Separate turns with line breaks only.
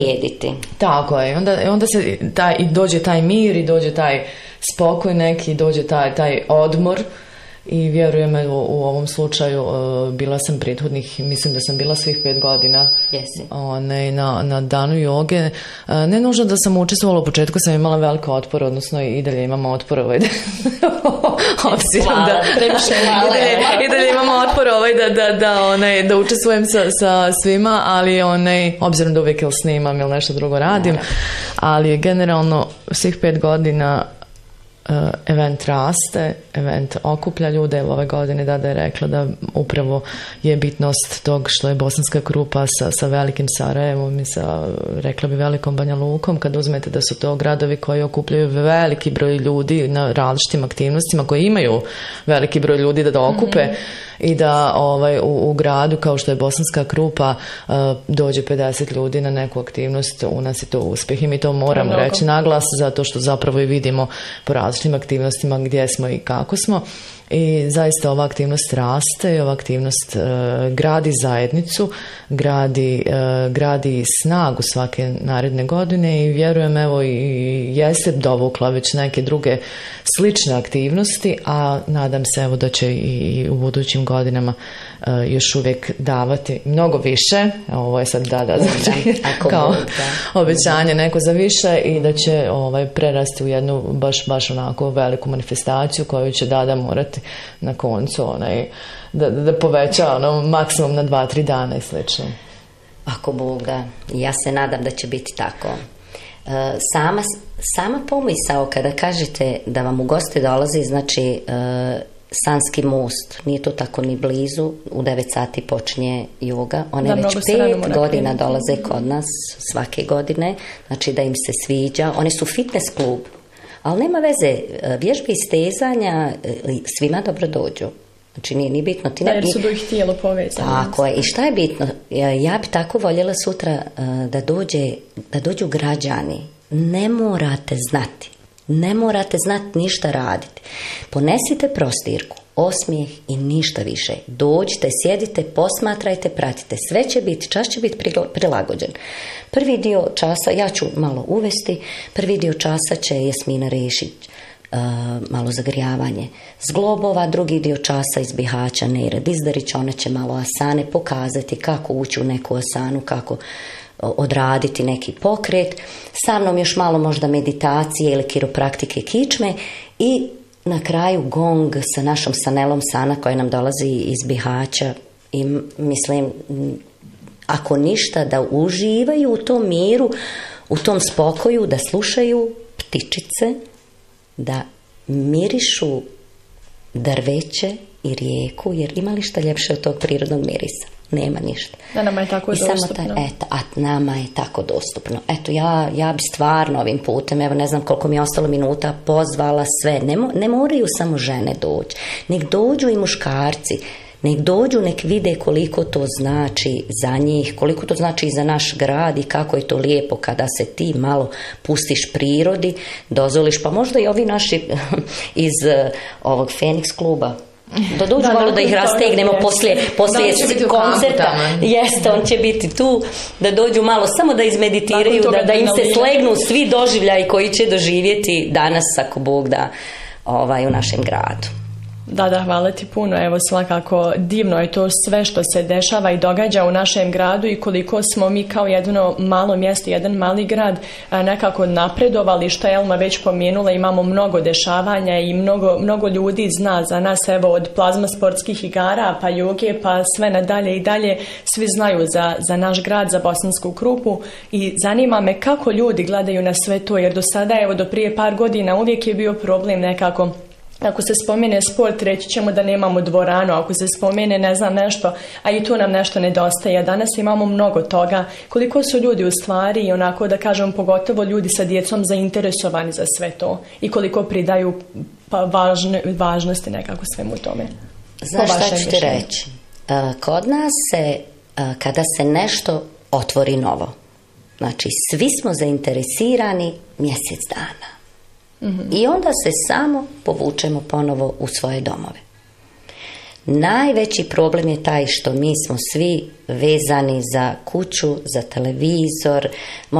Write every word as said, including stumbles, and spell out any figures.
jediti.
Tako je, onda, onda se taj, i dođe taj mir i dođe taj spokoj neki, dođe taj, taj odmor. I vjerujem u, u ovom slučaju uh, bila sam prethodnih, mislim da sam bila svih pet godina one, na, na danu joge. Uh, ne nužno da sam učestvovala, u početku sam imala veliko otpor, odnosno i dalje imamo otpor ovaj da, obzirom da i dalje, i dalje imamo otpor ovaj da, da, da, onaj, da učestvujem sa, sa svima, ali onaj, obzirom da uvijek ili snimam ili nešto drugo radim, ali je generalno svih pet godina Uh, event raste, event okuplja ljude. Evo ove godine Dada je rekla da upravo je bitnost tog što je Bosanska Krupa sa, sa velikim Sarajevom i sa, rekla bi, velikom Banja Lukom, kad uzmete da su to gradovi koji okupljaju veliki broj ljudi na različitim aktivnostima, koji imaju veliki broj ljudi da da okupe mm-hmm. i da ovaj, u, u gradu kao što je Bosanska Krupa uh, dođe pedeset ljudi na neku aktivnost, u nas je to uspjeh i mi to moramo reći naglas, zato što zapravo i vidimo po različitim aktivnostima gdje smo i kako smo. I zaista ova aktivnost raste i ova aktivnost uh, gradi zajednicu, gradi, uh, gradi snagu svake naredne godine i vjerujem evo i jeste dovukla već neke druge slične aktivnosti, a nadam se evo da će i u budućim godinama uh, još uvijek davati mnogo više. Ovo je sad da, da, znači, kao obećanje neko za više i da će ovaj, prerasti u jednu baš, baš onako veliku manifestaciju koju će Dada morati na koncu onaj, da, da poveća ono, maksimum na dva, tri dana i slično.
Ako Bog da, ja se nadam da će biti tako. E, sama, sama pomisao kada kažete da vam u goste dolazi, znači e, Sanski most, nije to tako ni blizu, u devet sati počinje joga, one da, već pet godina dolaze kod nas svake godine, znači da im se sviđa, one su fitness klub. Ali nema veze, vježbe i stezanja svima dobro dođu. Znači nije ni bitno. Ti
da, jer su do ih tijelo povezane.
Tako je. I šta je bitno? Ja, ja bi tako voljela sutra da, dođe, da dođu građani. Ne morate znati. Ne morate znati ništa raditi. Ponesite prostirku, osmijeh i ništa više. Dođite, sjedite, posmatrajte, pratite. Sve će biti, čas će biti prilagođen. Prvi dio časa, ja ću malo uvesti, prvi dio časa će Jasmina Rešić uh, malo zagrijavanje zglobova, drugi dio časa iz Bihaća Neira Dizdarić, ona će malo asane pokazati kako ući u neku asanu, kako odraditi neki pokret. Sa mnom još malo možda meditacije ili kiropraktike kičme i na kraju gong sa našom Sanelom Sana koja nam dolazi iz Bihaća i mislim, ako ništa, da uživaju u tom miru, u tom spokoju, da slušaju ptičice, da mirišu drveće i rijeku, jer ima li šta ljepše od tog prirodnog mirisa? Nema ništa.
Da, nama je tako
I
dostupno.
Samo taj, eto, a nama je tako dostupno. Eto, ja, ja bi stvarno ovim putem, evo ne znam koliko mi je ostalo minuta, pozvala sve. Ne, ne moraju samo žene doći. Nek dođu i muškarci. Nek dođu, nek vide koliko to znači za njih, koliko to znači i za naš grad i kako je to lijepo kada se ti malo pustiš prirodi, dozvoliš, pa možda i ovi naši iz uh, ovog Feniks kluba, da dođu da, malo da ih rastegnemo poslije, poslije koncerta. Jeste, on će biti tu, da dođu malo, samo da izmeditiraju, da, da im se slegnu svi doživljaji koji će doživjeti danas, ako Bog da, ovaj, u našem gradu.
Da, da, hvala ti puno. Evo, svakako divno je to sve što se dešava i događa u našem gradu i koliko smo mi kao jedno malo mjesto, jedan mali grad nekako napredovali, što je Elma već pomenula, imamo mnogo dešavanja i mnogo, mnogo ljudi zna za nas, evo, od plazma sportskih igara, pa joge, pa sve nadalje i dalje, svi znaju za, za naš grad, za Bosansku Krupu i zanima me kako ljudi gledaju na sve to, jer do sada, evo, do prije par godina uvijek je bio problem nekako. Ako se spomene sport, reći ćemo da nemamo dvoranu, ako se spomene ne znam nešto, a i tu nam nešto nedostaje. Danas imamo mnogo toga. Koliko su ljudi u stvari i onako da kažem pogotovo ljudi sa djecom zainteresovani za sve to i koliko pridaju pa važne, važnosti nekako svemu tome.
Znaš šta ću ti reći? Kod nas se, kada se nešto otvori novo, znači svi smo zainteresirani mjesec dana. Mm-hmm. I onda se samo povučemo ponovo u svoje domove. Najveći problem je taj što mi smo svi vezani za kuću, za televizor,